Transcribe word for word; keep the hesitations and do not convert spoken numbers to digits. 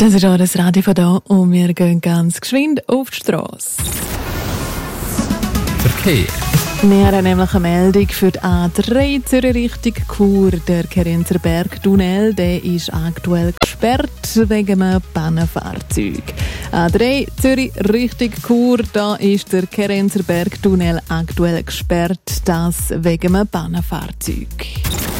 Das ist auch das Radio von hier und wir gehen ganz geschwind auf die Strasse. Verkehr. Wir haben nämlich eine Meldung für die A drei Zürich Richtung Chur. Der Kerenzer Bergtunnel, der ist aktuell gesperrt wegen einem Pannenfahrzeug. A drei Zürich Richtung Chur, da ist der Kerenzer Bergtunnel aktuell gesperrt, das wegen einem Pannenfahrzeug.